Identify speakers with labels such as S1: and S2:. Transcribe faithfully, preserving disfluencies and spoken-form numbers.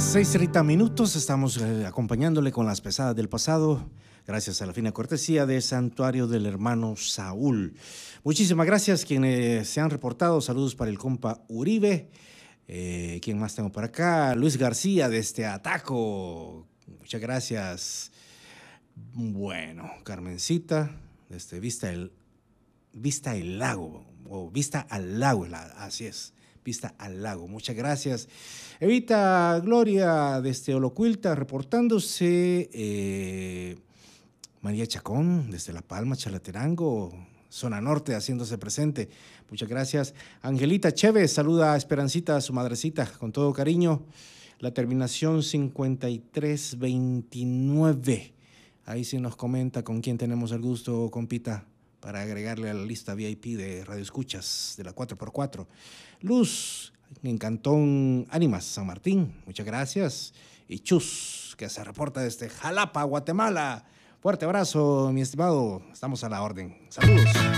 S1: seis treinta minutos, estamos eh, acompañándole con las pesadas del pasado, gracias a la fina cortesía de Santuario del Hermano Saúl. Muchísimas gracias quienes se han reportado, saludos para el compa Uribe. Eh, ¿Quién más tengo por acá? Luis García desde Ataco, muchas gracias. Bueno, Carmencita, desde Vista el, Vista el Lago, o Vista al Lago, así es. Vista al Lago, muchas gracias. Evita Gloria desde Olocuilta reportándose. eh, María Chacón desde La Palma, Chalatenango, zona norte, haciéndose presente, muchas gracias. Angelita Chévez saluda a Esperancita, a su madrecita, con todo cariño. La terminación cincuenta y tres veintinueve, ahí sí nos comenta con quién tenemos el gusto, compita, para agregarle a la lista V I P de Radio Escuchas de la cuatro por cuatro. Luz, en Cantón Ánimas, San Martín, muchas gracias. Y Chus, que se reporta desde Jalapa, Guatemala. Fuerte abrazo, mi estimado, estamos a la orden. Saludos.